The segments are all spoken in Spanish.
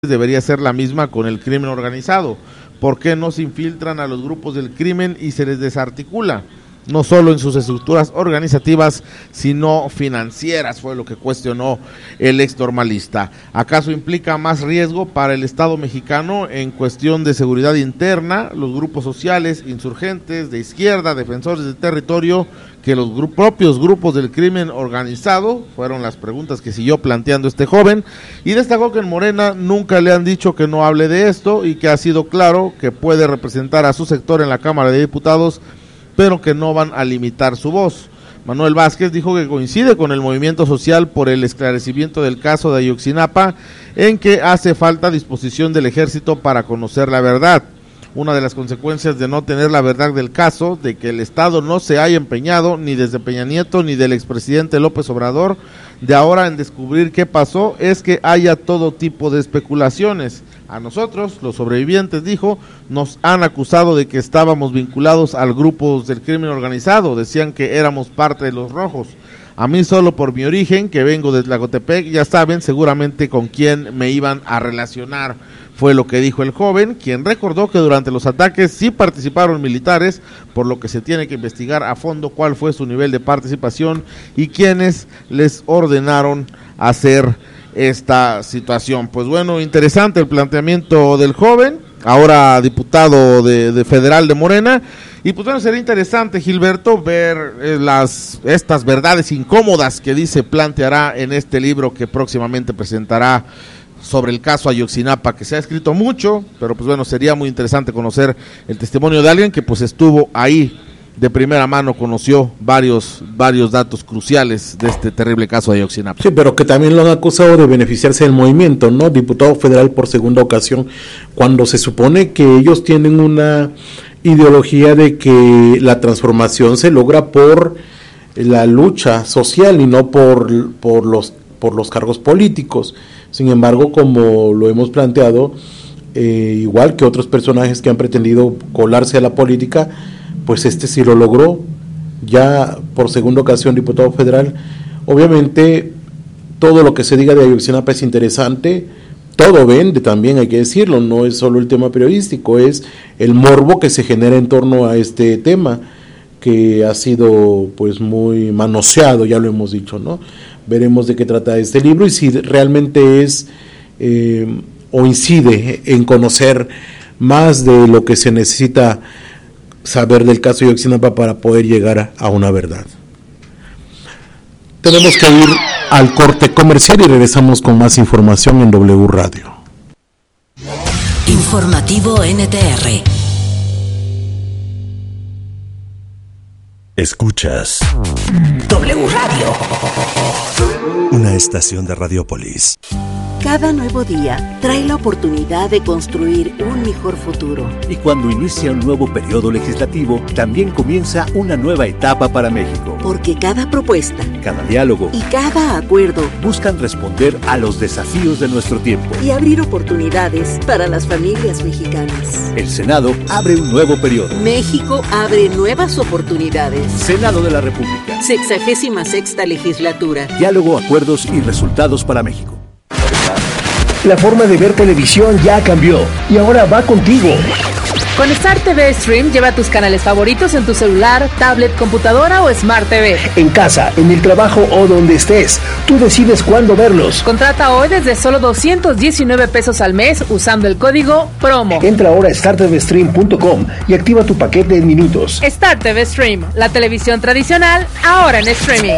debería ser la misma con el crimen organizado. ¿Por qué no se infiltran a los grupos del crimen y se les desarticula? No solo en sus estructuras organizativas, sino financieras, fue lo que cuestionó el exnormalista. ¿Acaso implica más riesgo para el Estado mexicano en cuestión de seguridad interna, los grupos sociales, insurgentes, de izquierda, defensores del territorio, que los propios grupos del crimen organizado? Fueron las preguntas que siguió planteando este joven, y destacó que en Morena nunca le han dicho que no hable de esto y que ha sido claro que puede representar a su sector en la Cámara de Diputados, pero que no van a limitar su voz. Manuel Vázquez dijo que coincide con el movimiento social por el esclarecimiento del caso de Ayotzinapa, en que hace falta disposición del ejército para conocer la verdad. Una de las consecuencias de no tener la verdad del caso, de que el Estado no se haya empeñado, ni desde Peña Nieto ni del expresidente López Obrador, de ahora en descubrir qué pasó, es que haya todo tipo de especulaciones. A nosotros, los sobrevivientes, dijo, nos han acusado de que estábamos vinculados al grupo del crimen organizado, decían que éramos parte de los rojos. A mí, solo por mi origen, que vengo de Tlacotepec, ya saben seguramente con quién me iban a relacionar, fue lo que dijo el joven, quien recordó que durante los ataques sí participaron militares, por lo que se tiene que investigar a fondo cuál fue su nivel de participación y quiénes les ordenaron hacer esta situación. Pues bueno, interesante el planteamiento del joven, ahora diputado de federal de Morena, y pues bueno, sería interesante, Gilberto, ver estas verdades incómodas que dice planteará en este libro que próximamente presentará sobre el caso Ayotzinapa, que se ha escrito mucho, pero pues bueno, sería muy interesante conocer el testimonio de alguien que pues estuvo ahí de primera mano, conoció varios datos cruciales de este terrible caso de Ayotzinapa. Sí, pero que también lo han acusado de beneficiarse del movimiento, ¿no? Diputado federal por segunda ocasión, cuando se supone que ellos tienen una ideología de que la transformación se logra por la lucha social y no por los cargos políticos. Sin embargo, como lo hemos planteado, igual que otros personajes que han pretendido colarse a la política, pues este sí lo logró, ya por segunda ocasión diputado federal. Obviamente todo lo que se diga de Ayotzinapa es interesante, todo vende también, hay que decirlo, no es solo el tema periodístico, es el morbo que se genera en torno a este tema, que ha sido pues muy manoseado, ya lo hemos dicho, ¿no? Veremos de qué trata este libro y si realmente es o incide en conocer más de lo que se necesita saber del caso de Ayotzinapa para poder llegar a una verdad. Tenemos que ir al corte comercial y regresamos con más información en W Radio. Informativo NTR. Escuchas W Radio. Una estación de Radiopolis. Cada nuevo día trae la oportunidad de construir un mejor futuro. Y cuando inicia un nuevo periodo legislativo, también comienza una nueva etapa para México. Porque cada propuesta, cada diálogo y cada acuerdo buscan responder a los desafíos de nuestro tiempo y abrir oportunidades para las familias mexicanas. El Senado abre un nuevo periodo. México abre nuevas oportunidades. Senado de la República. 66ª legislatura. Diálogo, acuerdos y resultados para México. La forma de ver televisión ya cambió y ahora va contigo. Con Star TV Stream lleva tus canales favoritos en tu celular, tablet, computadora o Smart TV. En casa, en el trabajo o donde estés, tú decides cuándo verlos. Contrata hoy desde solo 219 pesos al mes usando el código PROMO. Entra ahora a startvstream.com y activa tu paquete en minutos. Star TV Stream, la televisión tradicional, ahora en streaming.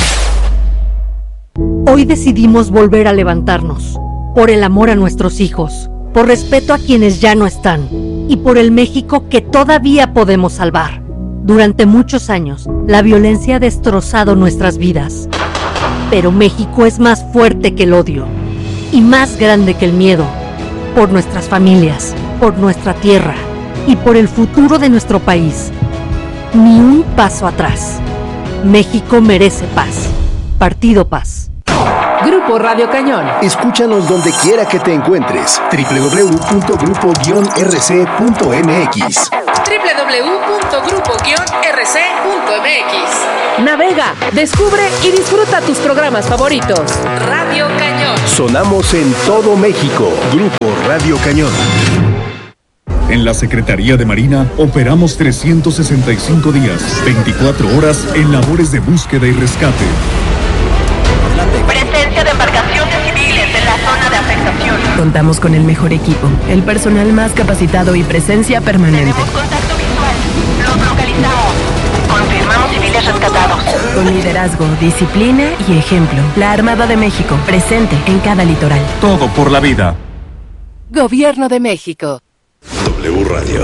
Hoy decidimos volver a levantarnos. Por el amor a nuestros hijos, por respeto a quienes ya no están y por el México que todavía podemos salvar. Durante muchos años, la violencia ha destrozado nuestras vidas. Pero México es más fuerte que el odio y más grande que el miedo. Por nuestras familias, por nuestra tierra y por el futuro de nuestro país. Ni un paso atrás. México merece paz. Partido Paz. Grupo Radio Cañón. Escúchanos donde quiera que te encuentres. www.grupo-rc.mx. www.grupo-rc.mx. Navega, descubre y disfruta tus programas favoritos. Radio Cañón. Sonamos en todo México. Grupo Radio Cañón. En la Secretaría de Marina operamos 365 días, 24 horas en labores de búsqueda y rescate. Presencia de embarcaciones civiles en la zona de afectación. Contamos con el mejor equipo, el personal más capacitado y presencia permanente. Tenemos contacto visual. Los localizamos. Confirmamos civiles rescatados. Con liderazgo, disciplina y ejemplo. La Armada de México, presente en cada litoral. Todo por la vida. Gobierno de México. W Radio.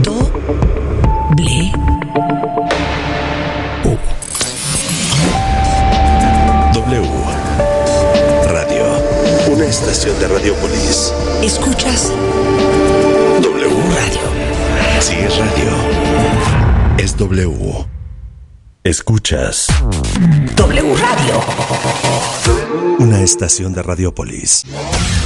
W Radio. Una estación de Radiopolis. ¿Escuchas? W Radio. Si es radio, es W. Escuchas. W Radio. Una estación de Radiopolis.